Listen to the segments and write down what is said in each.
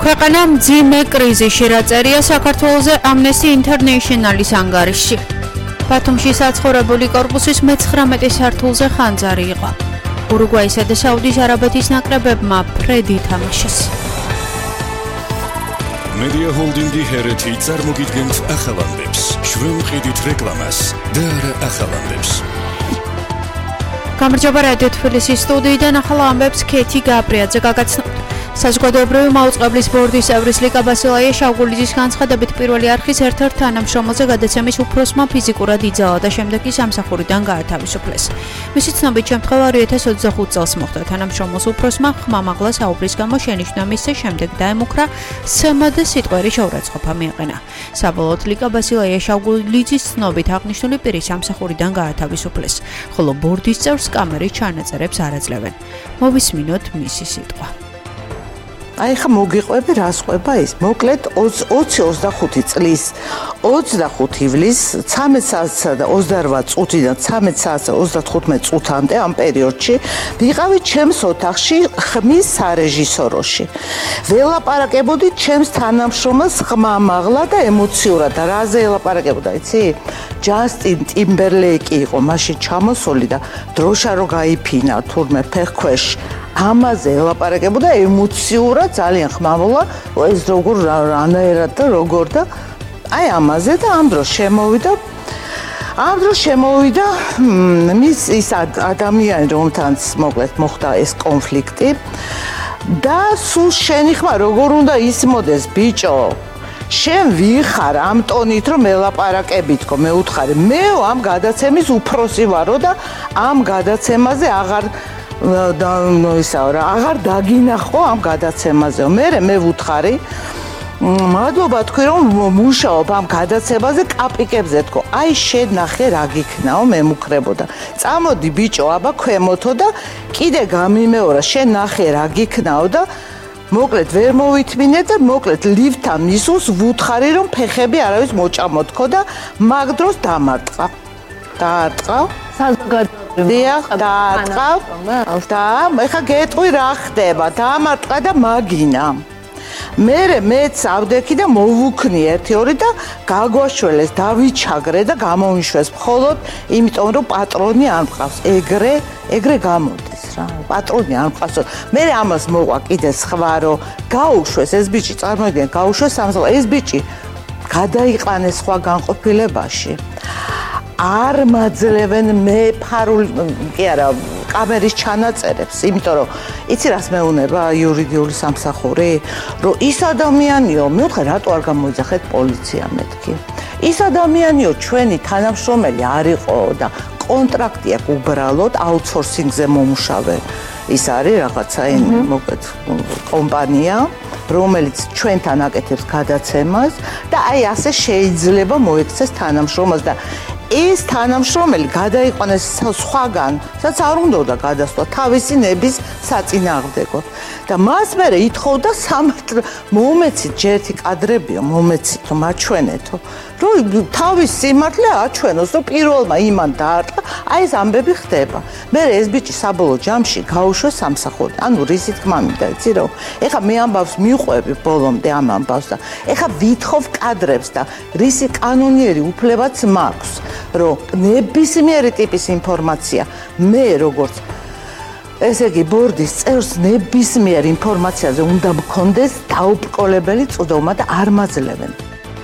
ქვეყანა მძიმე კრიზისში, რა წერია საქართველოზე Amnesty International-ის ანგარიშში. ბათუმში საცხოვრებელი კორპუსის მე-19 სართულზე ხანძარი იყო. ურუგვაისა და საუდის არაბეთის ნაკრებებმა ფრედი თამაშეს. Media Holding-ი ჰერეთი წარმოგიდგენთ ახალამდებს, შვეუყიდით რეკლამას და არა ახალამდებს. გამარჯობა რადიო თბილისის სტუდიიდან ახალ ამბებს ქეთი გაბრიაძე გაგაცნობთ. საზოგადოებრივი მაუწყებლის ბორდის წევრის ლიკა ბასილაია შავგულიძის განცხადებით პირველი არხის ერთ-ერთ თანამშრომელზე გადაცემის უფროსმა ფიზიკურად იძალა და შემდეგ კი სამსახურიდან გაათავისუფლეს. მისი ცნობით შემთხვევა 2025 წელს მოხდა. თანამშრომელს უფროსმა ხმამაღლა საუბრის გამო შენიშვნა მისცა, შემდეგ დაემუქრა სემა და სიტყვერი შეურაცხყოფა მიაყენა. საბოლოოდ ლიკა ბასილაია შავგულიძის ცნობით აღნიშნული პირი სამსახურიდან გაათავისუფლეს, ხოლო ბორდის წევრს კამერის ჩანაწერებს არ აძლევენ. მოვისმინოთ მისი სიტყვა. აი ხა მოგიყვები რას ყვება ის მოკლედ 20-25 წლის 25 ივლისს 13 საათსა და 28 წუთიდან 13 საათსა 35 წუთამდე ამ პერიოდში ვიყავი ჩემს ოთახში ხმის სარეჟისოროში. ველაპარაკებოდი ჩემს თანამშრომელს ხმამაღლა და ემოციურად და რაზე ელაპარაკებოდა იცი? ჯასტინ ტიმბერლეიკი იყო მაშინ ჩამოსული და დროშა რო გაიფინა თურმე ფეხქვეშ ამაზე ელაპარაკებოდა ემოციურად ძალიან ხმამაღლა ეს როგორ რანაირად და როგორ და აი ამაზე და ამ დროს შემოვიდა მის ის ადამიანი რომთანაც მოკლედ მოხდა ეს კონფლიქტი და სულ შენი ხმა როგორ უნდა ისმოდეს ბიჭო შენ ვიხარ ამ ტონით რომ ელაპარაკებითქო მე უთხარი მე ამ გადაცემის უფროსი ვარო და ამ გადაცემაზე აღარ დაგინახო ამ გადაცემაზე მე ვუთხარი მადლობა თქვი რომ მუშაობ ამ გადაცემაზე კაპიკებზე თქო აი შენახე რა გიქნაო მე მუქრებოდა წამოდი ბიჭო აბა ქვემოთო და კიდე გამიმეორა შენ ნახე რა გიქნაო და მოკლედ ვერ მოვითმინე და მოკლედ ლიფტთან მისულს ვუთხარი რომ ფეხები არავის მოჭამოთქო და მაგ დროს დამარტყა დიახ დაარტყავ და ეხა გეტყვი რა ხდება დამარტყა და მაგინა მეც ავდექი და მოვუქნი 1-2 და გაგვაშველეს დავიჩაგრე და გამოვიშვეს მხოლოდ იმიტომ რომ პატრონი არ მყავს ეგრე გამოდის რა პატრონი არ მყავს მე ამას მოყვა კიდე სხვა რომ გაუშვეს ეს ბიჭი წარმოიდგინე გაუშვეს სამსახურში ეს ბიჭი გადაიყანეს სხვა განყოფილებაში არ მაძლევენ მე ფარულ კი არა კამერის ჩანაწერებს იმიტომ რომ იცი რას მეუნება იურიდიული სამსახური რომ ის ადამიანიო მე ვთქვა რატო არ გამოიძახეთ პოლიცია მეთქი ის ადამიანიო ჩვენი თანამშრომელი არ იყო და კონტრაქტი აქვს უბრალოდ აუთსორსინგზე მომუშავე ის არის რაღაცა მოკლედ კომპანია რომელიც ჩვენთან აკეთებს გადაცემას და აი ასე შეიძლება მოექცეს თანამშრომელს და ეს თანამშრომელი გადაიყვანეს სხვაგან, სადაც არ უნდა გადასვლა თავისი ნების საწინააღმდეგოდ. და მას მერე ითხოვდა მომეცით ჯერთი კადრებიო, მომეცითო, მაჩვენეთო, რომ თავის სიმართლე აჩვენოს, რომ პირველმა იმან დაარტყა, აი ეს ამბები ხდება. მერე ეს ბიჭი საბოლოო ჯამში გაუშვეს სამსახური. ანუ რისი თქმა მინდა, იცი რომ? ეხა მე ამბავს მიყვები ბოლომდე ამ ამბავს და ეხა ვითხოვ კადრებს და რისი კანონიერი უფლებაც მაქვს. რომ ნებისმიერი ტიპის ინფორმაცია მე როგორც ესე იგი ბორდის წევრს ნებისმიერ ინფორმაციაზე უნდა მქონდეს დაუბრკოლებელი წვდომა და არ მაძლევენ.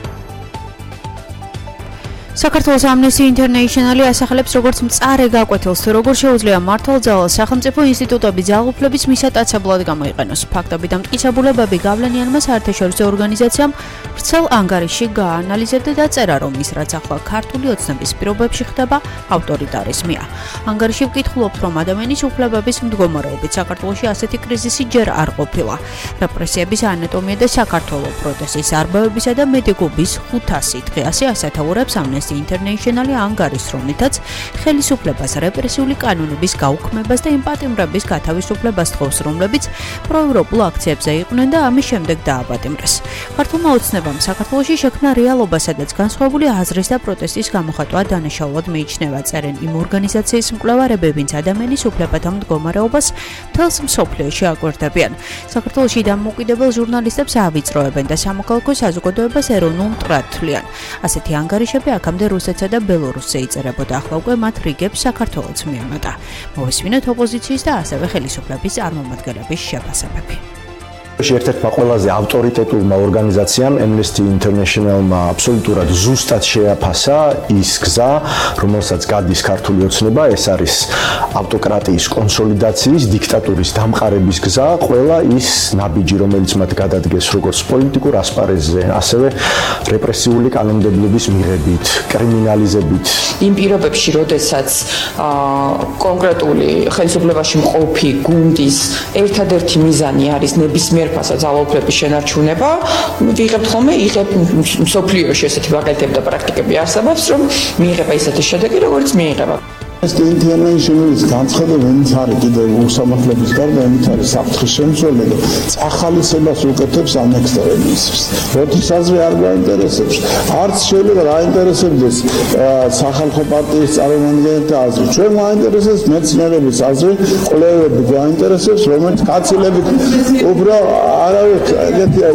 საქართველოს Amnesty International-ი ასახელებს როგორც მწარე გაკვეთილს, როგორ შეუძლია მართლმსავალ სახელმწიფო ინსტიტუტების ძალაუფლების მისატაცებლად გამოიყენოს. ფაქტები და მტკიცებულებები გავლენიანმა საერთაშორისო ორგანიზაციამ ვრცელ ანგარიშში გააანალიზებდა და წერა, რომ ის რაც ახლა ქართული ოცნების პირობებში ხდება, ავტორიტარიზმია. ანგარიში ვკითხულობთ, რომ ადამიანის უფლებების მდგომარეობით საქართველოში ასეთი კრიზისი ჯერ არ ყოფილა. რეპრესიების ანატომია და საქართველოს პროტესტის არბავებისა და მედიკობის 500 დღე ასე ასათაურებს Amnesty Amnesty International ანგარის, რომლითაც ხელისუფლებას რეპრესიული კანონების გაუქმებას და იმ პატიმრების გათავისუფლებას თხოვს, რომლებიც პროევროპულ აქციებზე იყვნენ და ამის შემდეგ დააპატიმრეს. ქართულმა ოცნებამ საქართველოში შექმნა რეალობა, სადაც განსხვავებული აზრის და პროტესტის გამოხატვა დანაშაულად მიიჩნევა, წერენ იმ ორგანიზაციის მკვლევარები, ვინც ადამიანის უფლებათა მდგომარეობას მთელს მსოფლიოში აკვირდებიან. საქართველოში დამოუკიდებელ ჟურნალისტებს ავიწროებენ და სამოქალაქო საზოგადოებას ეროვნულ მტრად თვლიან. ასეთი ანგარიშები აქამდე რუსეთსა და ბელორუსზე იწერებოდა, ახლა უკვე მათ რიგებს საქართველოც მიემატა. მოვისმინოთ ოპოზიციის და ასევე ხელისუფლების წარმომადგენლების შეფასებები. ერთ-ერთმა ყველაზე ავტორიტეტულმა ორგანიზაციამ Amnesty International-მა აბსოლუტურად ზუსტად შეაფასა ის გზა, რომელსაც გადის ქართული ოცნება, ეს არის ავტოკრატიის კონსოლიდაციის, დიქტატურის დამყარების გზა, ყველა ის ნაბიჯი, რომელიც მათ გადადგეს როგორც პოლიტიკურ ასპარეზზე, ასევე რეპრესიული კანონმდებლობის მიღებით, კრიმინალიზებით. იმ პირობებში, როდესაც კონკრეტული ხელისუფლებაში მყოფი გუნდის ერთადერთი მიზანი არის ნებისმიერ ძალაუფლების შენარჩუნება, ვიღებთ ხოლმე, მსოფლიოში ესეთი მაგალითები და პრაქტიკები არსებობს, რომ მიიღება ისეთი შედეგი, როგორც მიიღება. International-ის განცხადება იმით არის კიდევ უსამართლობის გარდა იმით არის საფრთხის შემცველი და წახალისებას უკეთებს ანექსირებას. როდის აზრი არ გაინტერესებს, არც შეიძლება გაინტერესებდეს სახალხო პარტიის წარმომადგენელთა აზრი. ჩვენ მაინტერესებს მეცნიერების აზრი, კვლევები გაინტერესებს, რომელიც გაცილებით უფრო არავის ეგეთი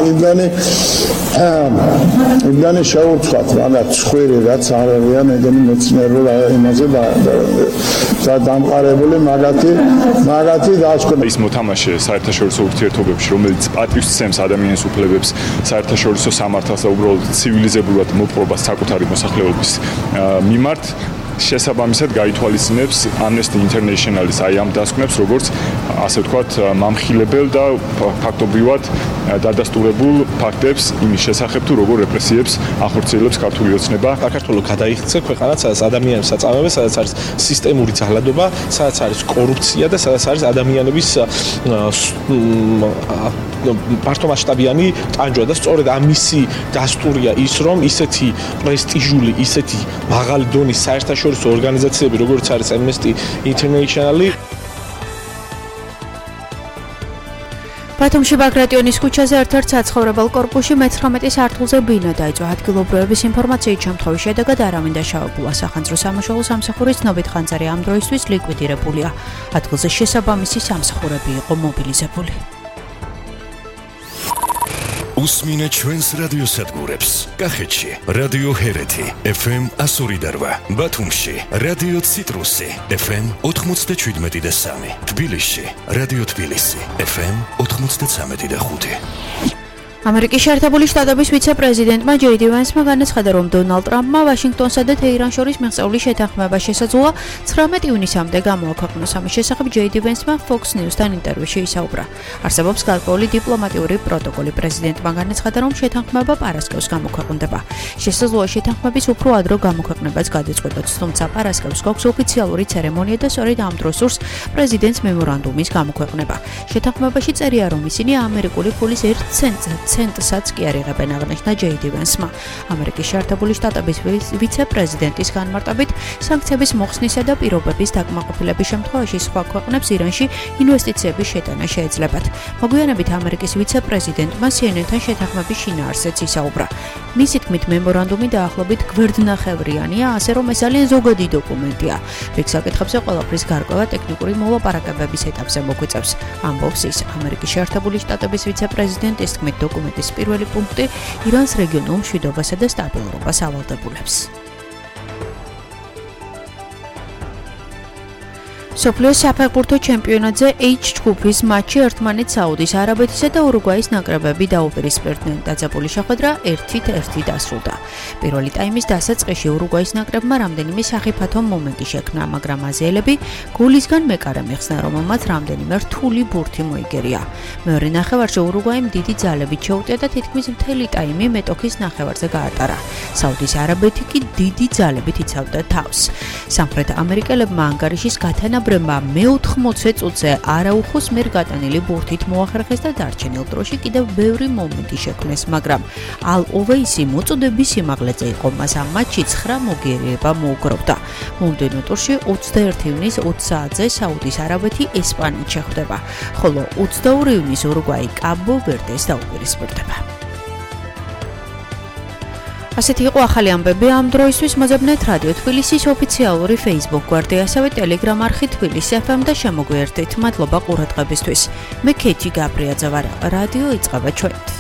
იმდანი შეურცხვათ, რაღაც ხვირი რაც არ არიან ეგენი მეცნიერულ იმაზე და დამყარებული მაგათი დააშკონა. ის მოთამაშე საერთაშორისო ურთიერთობებში, რომელიც პატივსცემს ადამიანის უფლებებს, საერთაშორისო სამართალს და უბრალოდ ცივილიზებურად მოპყრობას საკუთარი მოსახლეობის მიმართ, შესაბამისად გაითვალისწინებს Amnesty International-ის აი ამ დასკვნებს, როგორც ასე ვთქვათ, მამხილებელ და ფაქტობრივად დადასტურებულ ფაქტებს იმის შესახებ, თუ როგორ რეპრესიებს ახორციელებს ქართული ოცნება. საქართველოს გადაიხცე ქვეყანა, სადაც ადამიანებს აწამებენ, სადაც არის სისტემური ძალადობა, სადაც არის კორუფცია და სადაც არის ადამიანების მართლმასშტაბიანი ტანჯვა და სწორედ ამისი დასტურია ის, რომ ისეთი პრესტიჟული, ისეთი მაღალი დონის საერთაშორისო ორგანიზაციები, როგორც არის Amnesty International. ბათუმში ბაგრატიონის ქუჩაზე ერთ-ერთ საცხოვრებელ კორპუსში მე-19 სართულზე ბინა დაიწყო. ადგილობრივების ინფორმაციით შემთხვევის შედეგად არავინ დაშავებულა. სახანძრო სამაშველო სამსახურის ცნობით ხანძარი ამ დროისთვის ლიკვიდირებულია. ადგილზე შესაბამისი სამსახურები იყო მობილიზებული. უსმინე ჩვენს რადიოსადგურებს. კახეთში რადიო ჰერეთი FM 102.8, ბათუმში რადიო ციტრუსი FM 97.3, თბილისში რადიო თბილისი FM 93.5. ამერიკის შეერთებული შტატების ვიცე-პრეზიდენტმა ჯეი დი ვენსმა განაცხადა, რომ დონალდ ტრამპმა ვაშინგტონსა და თეირანს შორის მიღწეული შეთანხმება შესაძლოა 19 ივნისამდე გამოაქვეყნოს. ამის შესახებ ჯეი დი ვენსმა Fox News-თან ინტერვიუში ისაუბრა. არსებობს გარკვეული დიპლომატიური პროტოკოლი. პრეზიდენტმა განაცხადა, რომ შეთანხმება პარასკევს გამოქვეყნდება. შესაძლოა შეთანხმების უფრო ადრე გამოქვეყნებაც გადაწყვეტოს, თუმცა პარასკევს გვაქვს ოფიციალური ცერემონია და სწორედ ამ დროს სურს პრეზიდენტს მემორანდუმის გამოქვეყნება. შეთანხმებაში წერია, რომ ისინი ამერიკული ფულის 1 ცენტსაც კი არ იღებენ, აღნიშნა ჯეი დი ვენსმა. ამერიკის შეერთებული შტატების ვიცე-პრეზიდენტის განმარტებით, სანქციების მოხსნისა და პირობების დაკმაყოფილების შემთხვევაში სხვა ქვეყნებს ირანში ინვესტიციების შეტანა შეეძლებათ. მოგვიანებით ამერიკის ვიცე-პრეზიდენტმა CNN-თან შეთანხმების შინაარსიც ისაუბრა. მისი თქმით, მემორანდუმი დაახლოებით გვერდნახევრიანია, ასე რომ ეს ძალიან ზოგადი დოკუმენტია. რიგ საკითხებზე ყველაფრის გარკვევა ტექნიკური მოლაპარაკებების ეტაპზე მოგვიწევს. ამბობს ის. ამერიკის შეერთებული შტატების ვიცე-პრეზიდენტის თქმით, დოკუმენტის პირველი პუნქტი ირანს რეგიონულ მშვიდობასა და სტაბილურობას ავალდებულებს. სოფლიოს საფეხბურთო ჩემპიონატზე H ჯგუფის მატჩი ერთმანეთს საუდის არაბეთისა და ურუგვაის ნაკრებები დაუპირისპირდნენ. დაძაბული შეხვედრა 1-1 დასრულდა. პირველი ტაიმის დასაწყისში ურუგვაის ნაკრებმა რამდენიმე სახიფათო მომენტი შექმნა, მაგრამ აზიელები გოლისგან მეკარე მიხსნა, რომელმაც რამდენიმე რთული ბურთი მოიგერია. მეორე ნახევარში ურუგვაიმ დიდი ძალებით შეუტია და თითქმის მთელი ტაიმი მეტოქის ნახევარზე გაატარა. საუდის არაბეთი კი დიდი ძალებით იცავდა თავს. სამხრეთ ამერიკელებმა ანგარიშის გათანა მეზობლებმა მე-80 წუთზე არაუხოს მიერ გატანილი ბურთით მოახერხეს და დარჩენილ დროში კიდევ ბევრი მომენტი შექმნეს, მაგრამ ალ-ოვეისი მოწოდების სიმაღლეზე იყო, მას ამ მატჩში 9 მოგერიება მოუგროვდა. მომდევნო ტურში 21 ივნის 20 საათზე საუდის არაბეთი ესპანეთს შეხვდება, ხოლო 22 ივნის ურუგვაი კაბო-ვერდეს დაუპირისპირდება. ასეთი იყო ახალი ამბები ამ დროისთვის. მოძებნეთ რადიო თბილისის ოფიციალური Facebook გვერდი, ასევე Telegram არხი თბილისი FM და შემოგვიერთდით. მადლობა ყურადღებისთვის. მე ქეთი გაბრიაძე ვარ. რადიო იწყება ჩვენ.